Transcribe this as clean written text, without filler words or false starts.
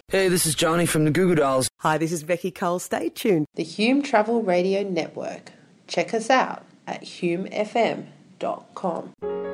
Hey, this is Johnny from the Goo Goo Dolls. Hi, this is Becky Cole. Stay tuned. The Hume Travel Radio Network. Check us out at humefm.com.